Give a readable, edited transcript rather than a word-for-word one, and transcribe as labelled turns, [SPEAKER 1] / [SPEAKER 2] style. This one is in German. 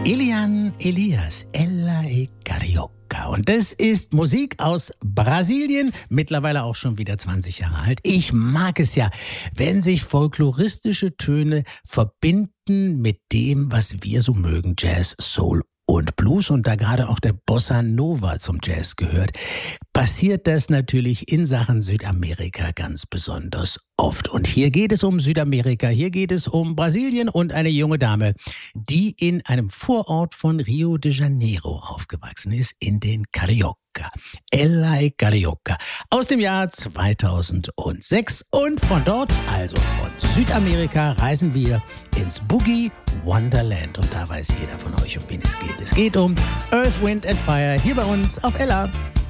[SPEAKER 1] Elian Elias, Ela e Carioca. Und das ist Musik aus Brasilien, mittlerweile auch schon wieder 20 Jahre alt. Ich mag es ja, wenn sich folkloristische Töne verbinden mit dem, was wir so mögen, Jazz, Soul und Blues, und da gerade auch der Bossa Nova zum Jazz gehört, passiert das natürlich in Sachen Südamerika ganz besonders oft. Und hier geht es um Südamerika, hier geht es um Brasilien und eine junge Dame, die in einem Vorort von Rio de Janeiro aufgewachsen ist, in den Carioca. Ela e Carioca aus dem Jahr 2006. Und von dort, also von Südamerika, reisen wir ins Boogie Wonderland. Und da weiß jeder von euch, um wen es geht. Es geht um Earth, Wind and Fire hier bei uns auf Ella.